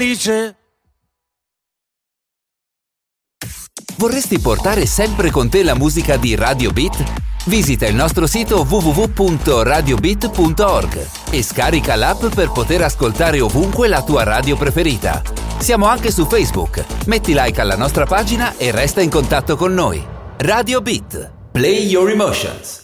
felice. Vorresti portare sempre con te la musica di Radio Beat? Visita il nostro sito www.radiobeat.org e scarica l'app per poter ascoltare ovunque la tua radio preferita. Siamo anche su Facebook. Metti like alla nostra pagina e resta in contatto con noi. Radio Beat. Play your emotions.